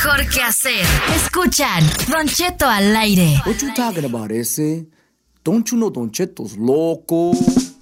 mejor que hacer. Escuchan Don Cheto al aire. What you talking about, ese? Don't you know Don Cheto's loco?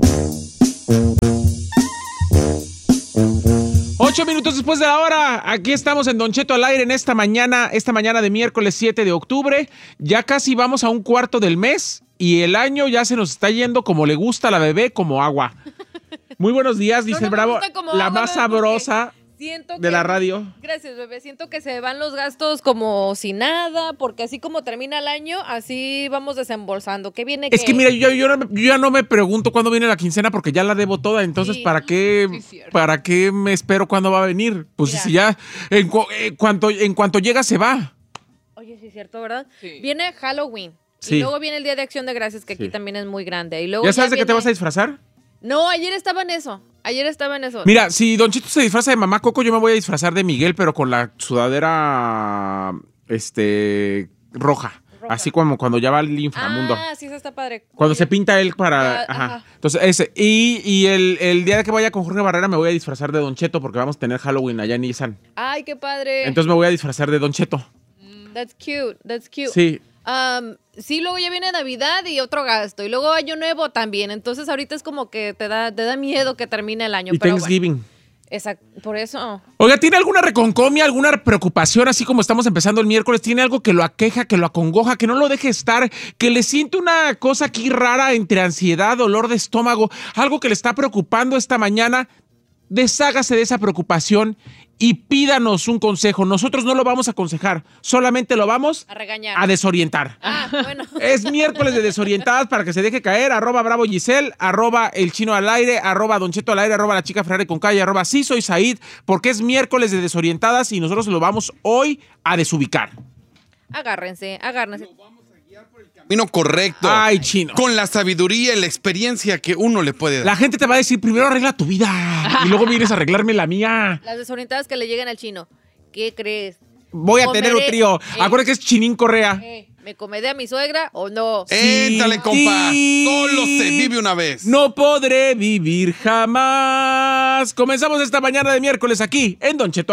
8 minutos después de la hora, aquí estamos en Don Cheto al aire en esta mañana de miércoles 7 de octubre. Ya casi vamos a un cuarto del mes y el año ya se nos está yendo como le gusta a la bebé, como agua. Muy buenos días, dice el Bravo, la agua, más sabrosa de la radio. Gracias, bebé. Siento que se van los gastos como si nada, porque así como termina el año, así vamos desembolsando. ¿Qué viene? Es que mira, yo ya no me pregunto cuándo viene la quincena porque ya la debo toda. Entonces, sí. ¿para qué me espero cuándo va a venir? Pues Mira. si ya, en cuanto llega, se va. Oye, sí es cierto, ¿verdad? Sí. Viene Halloween. Sí. Y luego viene el Día de Acción de Gracias, que aquí también es muy grande. Y luego ¿Ya sabes de qué te viene- vas a disfrazar? No, ayer estaba en eso. Mira, si Don Chito se disfraza de Mamá Coco, yo me voy a disfrazar de Miguel, pero con la sudadera roja. Así como cuando ya va al inframundo. Ah, sí, eso está padre. Cuando se pinta él para... Ah, ajá. ajá. Entonces, ese. Y el día que vaya con Jorge Barrera me voy a disfrazar de Don Cheto porque vamos a tener Halloween allá en Nissan. Ay, qué padre. Entonces me voy a disfrazar de Don Cheto. That's cute, that's cute. Sí. Sí, luego ya viene Navidad y otro gasto. Y luego Año Nuevo también. Entonces ahorita es como que te da miedo que termine el año. Y pero Thanksgiving. Bueno, exacto, por eso. Oiga, ¿tiene alguna reconcomia, alguna preocupación, así como estamos empezando el miércoles? ¿Tiene algo que lo aqueja, que lo acongoja, que no lo deje estar, que le siente una cosa aquí rara entre ansiedad, dolor de estómago, algo que le está preocupando esta mañana? Deshágase de esa preocupación y pídanos un consejo. Nosotros no lo vamos a aconsejar, solamente lo vamos A regañar. a desorientar. Ah, bueno. Es miércoles de desorientadas para que se deje caer. @Bravo Giselle, @El Chino al aire, @Don Cheto al aire, @La Chica Ferrari con calle, @Sí Soy Said, porque es miércoles de desorientadas y nosotros lo vamos hoy a desubicar. Agárrense. Camino correcto. Ay, Chino. Con la sabiduría y la experiencia que uno le puede dar. La gente te va a decir, primero arregla tu vida y luego vienes a arreglarme la mía. Las desorientadas que le lleguen al chino. ¿Qué crees? Voy a tener un trío. Acuérdate que es Chinín Correa. ¿Me comedé a mi suegra o no? Éntale, compa. Sí. Solo se vive una vez. No podré vivir jamás. Comenzamos esta mañana de miércoles aquí en Don Cheto.